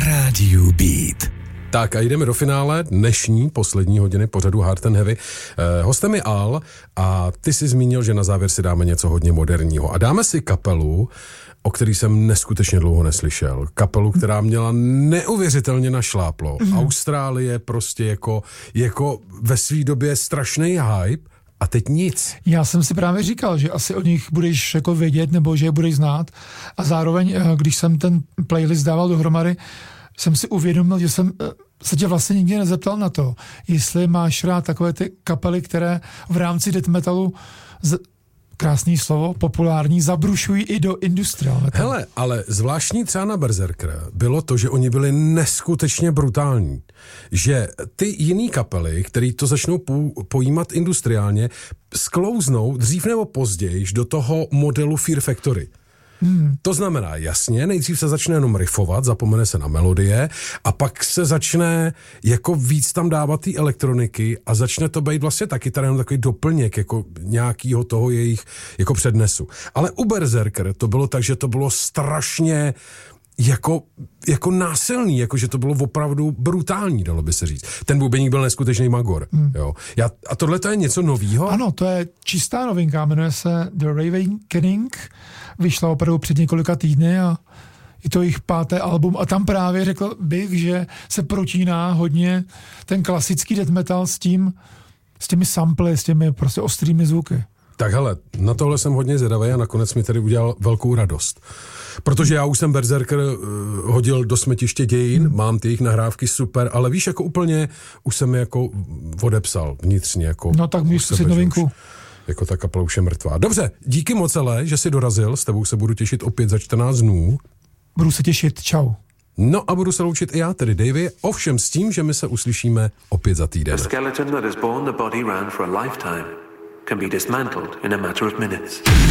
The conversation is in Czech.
rádiu Beat. Tak a jdeme do finále dnešní poslední hodiny pořadu Hard and Heavy. Hostem je Al a ty jsi zmínil, že na závěr si dáme něco hodně moderního. A dáme si kapelu, o který jsem neskutečně dlouho neslyšel. Kapelu, která měla neuvěřitelně našláplo. Austrálie prostě jako ve své době strašný hype a teď nic. Já jsem si právě říkal, že asi od nich budeš jako vědět nebo že je budeš znát a zároveň, když jsem ten playlist dával dohromady, jsem si uvědomil, že jsem se tě vlastně nikdy nezeptal na to, jestli máš rád takové ty kapely, které v rámci death metalu, krásný slovo, populární, zabrušují i do industrial metalu. Hele, ale zvláštní třeba na Berserker bylo to, že oni byli neskutečně brutální. Že ty jiný kapely, který to začnou pojímat industriálně, sklouznou dřív nebo později do toho modelu Fear Factory. To znamená, jasně, nejdřív se začne jenom riffovat, zapomene se na melodie a pak se začne jako víc tam dávat té elektroniky a začne to být vlastně taky tady jenom takový doplněk jako nějakýho toho jejich jako přednesu. Ale u Berserker to bylo tak, že to bylo strašně jako násilný, jako že to bylo opravdu brutální, dalo by se říct. Ten bubeník byl neskutečný magor. Jo. A tohle to je něco novýho? Ano, to je čistá novinka, jmenuje se The Awakening, vyšla opravdu před několika týdny a je to jejich 5. album a tam právě řekl bych, že se protíná hodně ten klasický death metal s těmi samply, s těmi prostě ostrými zvuky. Tak hele, na tohle jsem hodně zvědavý a nakonec mi tady udělal velkou radost. Protože já už jsem Berserker hodil do smetiště dějin, mám ty jejich nahrávky super, ale víš, jako úplně už jsem je jako odepsal vnitřně. Jako no tak můžeš si novinku. Jako ta kapela už je mrtvá. Dobře, díky moc ale, že jsi dorazil, s tebou se budu těšit opět za 14 dnů. Budu se těšit, čau. No a budu se loučit i já, tedy Davey, ovšem s tím, že my se uslyšíme opět za týden. A skeleton that has borne the body round for a lifetime can be dismantled in a matter of minutes.